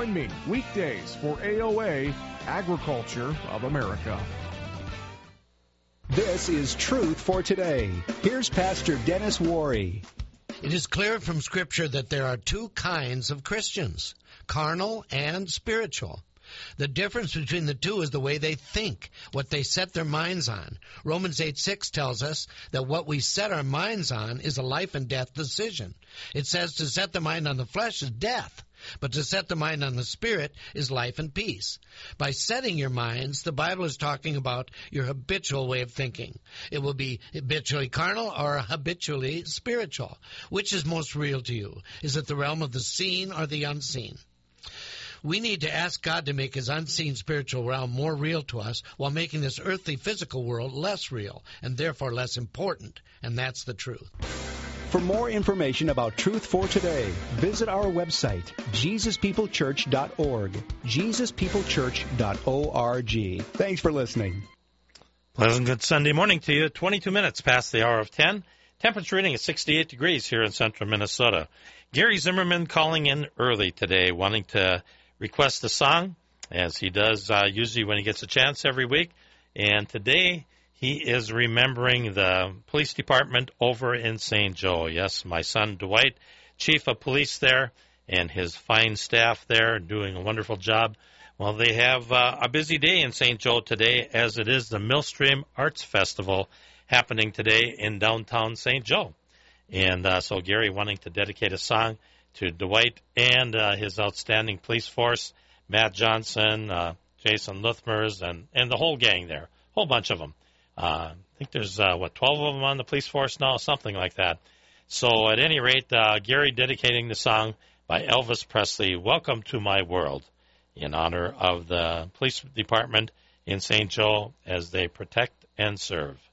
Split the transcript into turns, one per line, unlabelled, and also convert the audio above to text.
Join me weekdays for AOA, Agriculture of America.
This is Truth for Today. Here's Pastor Dennis Worry.
It is clear from Scripture that there are two kinds of Christians, carnal and spiritual. The difference between the two is the way they think, what they set their minds on. Romans 8:6 tells us that what we set our minds on is a life and death decision. It says to set the mind on the flesh is death, but to set the mind on the Spirit is life and peace. By setting your minds, the Bible is talking about your habitual way of thinking. It will be habitually carnal or habitually spiritual. Which is most real to you? Is it the realm of the seen or the unseen? We need to ask God to make his unseen spiritual realm more real to us while making this earthly physical world less real and therefore less important. And that's the truth.
For more information about Truth for Today, visit our website, JesusPeopleChurch.org, JesusPeopleChurch.org. Thanks for listening.
Pleasant good Sunday morning to you. 22 minutes past the hour of 10. Temperature reading is 68 degrees here in central Minnesota. Gary Zimmerman calling in early today, wanting to request a song, as he does usually when he gets a chance every week. And today he is remembering the police department over in St. Joe. Yes, my son Dwight, chief of police there, and his fine staff there doing a wonderful job. Well, they have a busy day in St. Joe today, as it is the Millstream Arts Festival happening today in downtown St. Joe. And so Gary wanting to dedicate a song to Dwight and his outstanding police force, Matt Johnson, Jason Luthmers, and the whole gang there, a whole bunch of them. I think there's, 12 of them on the police force now, something like that. So at any rate, Gary dedicating the song by Elvis Presley, Welcome to My World, in honor of the police department in St. Joe as they protect and serve.